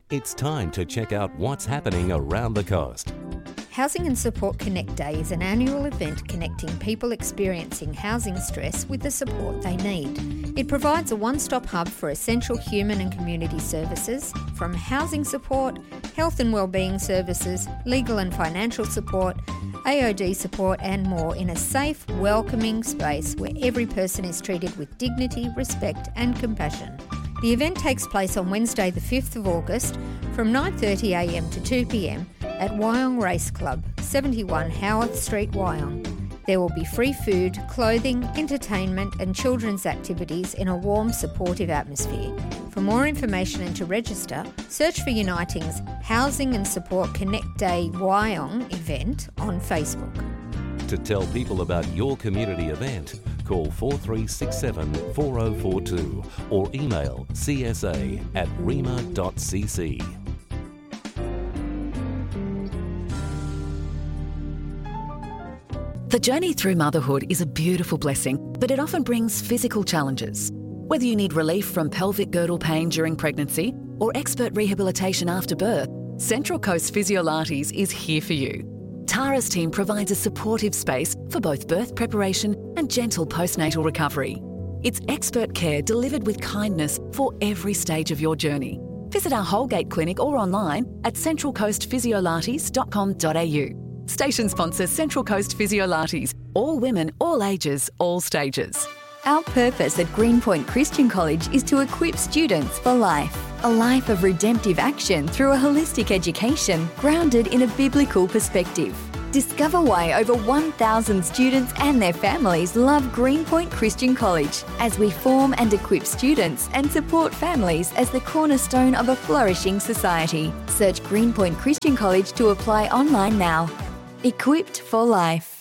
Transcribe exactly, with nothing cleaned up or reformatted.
It's time to check out what's happening around the coast. Housing and Support Connect Day is an annual event connecting people experiencing housing stress with the support they need. It provides a one-stop hub for essential human and community services, from housing support, health and wellbeing services, legal and financial support, A O D support and more in a safe, welcoming space where every person is treated with dignity, respect and compassion. The event takes place on Wednesday the fifth of August from nine thirty a m to two p m at Wyong Race Club, seventy-one Howarth Street, Wyong. There will be free food, clothing, entertainment and children's activities in a warm, supportive atmosphere. For more information and to register, search for Uniting's Housing and Support Connect Day Wyong event on Facebook. To tell people about your community event, call four three six seven, four oh four two or email c s a at rema dot c c. The journey through motherhood is a beautiful blessing, but it often brings physical challenges. Whether you need relief from pelvic girdle pain during pregnancy or expert rehabilitation after birth, Central Coast Physiolates is here for you. Tara's team provides a supportive space for both birth preparation and gentle postnatal recovery. It's expert care delivered with kindness for every stage of your journey. Visit our Holgate clinic or online at central coast physiolates dot com dot a u. Station sponsor Central Coast Physiolates. All women, all ages, all stages. Our purpose at Greenpoint Christian College is to equip students for life. A life of redemptive action through a holistic education grounded in a biblical perspective. Discover why over one thousand students and their families love Greenpoint Christian College as we form and equip students and support families as the cornerstone of a flourishing society. Search Greenpoint Christian College to apply online now. Equipped for life.